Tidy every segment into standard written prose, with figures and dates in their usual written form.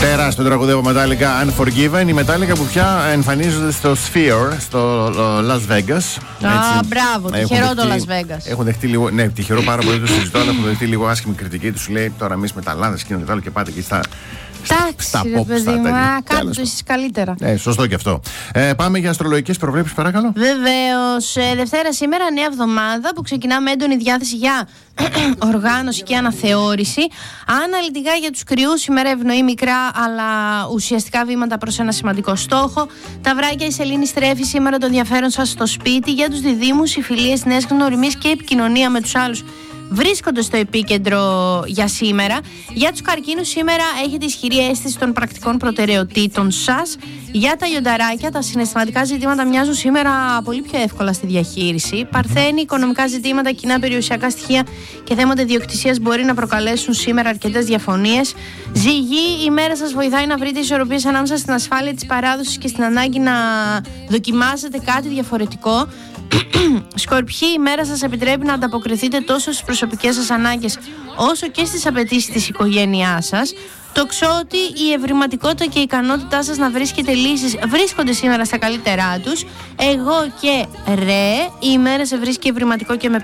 Τεράστιο τραγούδι από Metallica, Unforgiven. Οι Metallica που πια εμφανίζονται στο Sphere, στο Las Vegas. Μπράβο, τυχερό το Las Vegas. Έχουν δεχτεί λίγο, ναι, τυχερό πάρα πολύ το συζητώ, αλλά έχουν δεχτεί λίγο άσχημη κριτική. Του λέει τώρα εμείς μεταλλάδες και πάτε εκεί στα. Εντάξει, ρε παιδί μου, κάντε το εσείς καλύτερα. Σωστό και αυτό. Πάμε για αστρολογικές προβλέψεις, παρακαλώ. Βεβαίως. Δευτέρα σήμερα, νέα εβδομάδα που ξεκινά με έντονη διάθεση για οργάνωση και αναθεώρηση. Αναλυτικά για τους κρυούς, σήμερα ευνοεί μικρά αλλά ουσιαστικά βήματα προς ένα σημαντικό στόχο. Ταυράκια, η σελήνη στρέφει σήμερα το ενδιαφέρον σας στο σπίτι. Για τους διδύμους, οι φιλίες, νέες γνωριμίες και επικοινωνία με τους άλλους βρίσκονται στο επίκεντρο για σήμερα. Για τους καρκίνους, σήμερα έχετε ισχυρή αίσθηση των πρακτικών προτεραιοτήτων σας. Για τα λιονταράκια, τα συναισθηματικά ζητήματα μοιάζουν σήμερα πολύ πιο εύκολα στη διαχείριση. Παρθένοι, οικονομικά ζητήματα, κοινά περιουσιακά στοιχεία και θέματα ιδιοκτησίας μπορεί να προκαλέσουν σήμερα αρκετές διαφωνίες. Ζυγή, η μέρα σας βοηθάει να βρείτε ισορροπίες ανάμεσα στην ασφάλεια της παράδοσης και στην ανάγκη να δοκιμάσετε κάτι διαφορετικό. Σκορπιοί, η μέρα σας επιτρέπει να ανταποκριθείτε τόσο στις προσωπικές σας ανάγκες όσο και στις απαιτήσεις της οικογένειάς σας. Τοξότη, η ευρηματικότητα και η ικανότητά σας να βρίσκετε λύσεις βρίσκονται σήμερα στα καλύτερά τους. Εγώ και Ρε, η ημέρα σε βρίσκει ευρηματικό και με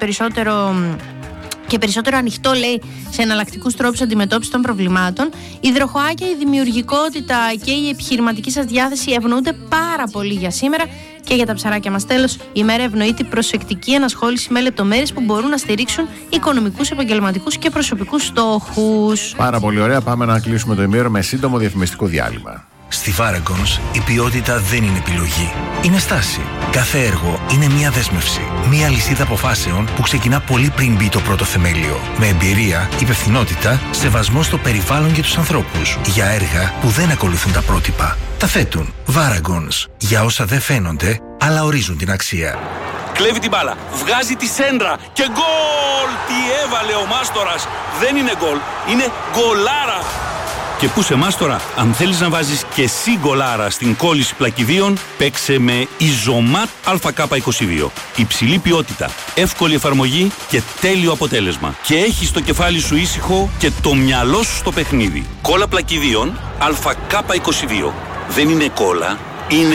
περισσότερο ανοιχτό, λέει, σε εναλλακτικούς τρόπους αντιμετώπισης των προβλημάτων. Υδροχοάκια, η δημιουργικότητα και η επιχειρηματική σας διάθεση ευνοούνται πάρα πολύ για σήμερα. Και για τα ψαράκια μας, τέλος, η μέρα ευνοεί την προσεκτική ενασχόληση με λεπτομέρειες που μπορούν να στηρίξουν οικονομικούς, επαγγελματικούς και προσωπικούς στόχους. Πάρα πολύ ωραία. Πάμε να κλείσουμε το ημίωρο με σύντομο διαφημιστικό διάλειμμα. Στη Varagons η ποιότητα δεν είναι επιλογή. Είναι στάση. Κάθε έργο είναι μια δέσμευση. Μια λυσίδα αποφάσεων που ξεκινά πολύ πριν μπει το πρώτο θεμέλιο. Με εμπειρία, υπευθυνότητα, σεβασμό στο περιβάλλον και τους ανθρώπους. Για έργα που δεν ακολουθούν τα πρότυπα. Τα θέτουν. Varagons. Για όσα δεν φαίνονται, αλλά ορίζουν την αξία. Κλέβει την μπάλα, βγάζει τη σέντρα και γκολ! Τι έβαλε ο Μάστορας! Δεν είναι γκολ, είναι γκολάρα! Και πού σε Μάστορα, αν θέλεις να βάζεις και εσύ γκολάρα στην κόλληση πλακιδίων, παίξε με Ιζωμάτ ΑΚ22. Υψηλή ποιότητα, εύκολη εφαρμογή και τέλειο αποτέλεσμα. Και έχεις το κεφάλι σου ήσυχο και το μυαλό σου στο παιχνίδι. Κόλλα πλακιδίων ΑΚ22. Δεν είναι κόλλα, είναι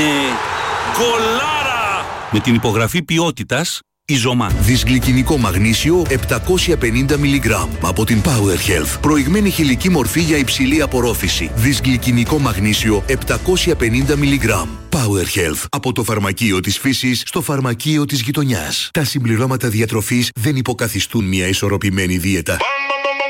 γκολάρα! Με την υπογραφή ποιότητας Ιζωμάτ. Δυσγλυκινικό μαγνήσιο 750 mg από την Power Health. Προηγμένη χηλική μορφή για υψηλή απορρόφηση. Δυσγλυκινικό μαγνήσιο 750 mg. Power Health. Από το φαρμακείο της φύσης στο φαρμακείο της γειτονιάς. Τα συμπληρώματα διατροφής δεν υποκαθιστούν μια ισορροπημένη δίαιτα.